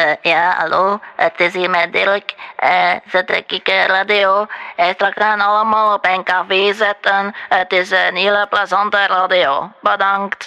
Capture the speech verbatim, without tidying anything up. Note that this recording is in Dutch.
Eh, ja, hallo, het is hier met Dirk. Eh, ze trek ik eh, radio. Hij straks gaan allemaal op een café zetten. Het is een hele plezante radio. Bedankt.